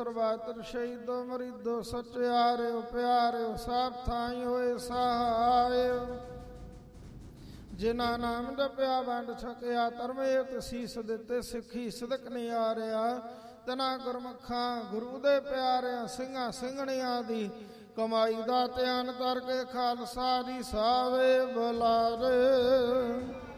ਸਰਬਤਰ ਸ਼ਹੀਦੋ ਮਰੀਦੋ ਸਚਿਆਰਿਓ ਪਿਆਰਿਓ ਸਭ ਥਾਈ ਹੋਏ ਸਹਾਇ। ਜਿਨ੍ਹਾਂ ਨਾਮ ਜਪਿਆ ਵੰਡ ਛਕਿਆ ਧਰਮੇਤ ਸੀਸ ਦਿੱਤੇ ਸਿੱਖੀ ਸਿਦਕ ਨਿਆਰਿਆ। ਤਨਾ ਗੁਰਮੁਖਾਂ ਗੁਰੂ ਦੇ ਪਿਆਰਿਆਂ ਸਿੰਘਾਂ ਸਿੰਘਣੀਆਂ ਦੀ ਕਮਾਈ ਦਾ ਧਿਆਨ ਕਰਕੇ ਖਾਲਸਾ ਦੀ ਸਾਵੇ ਬੁਲਾਰੇ।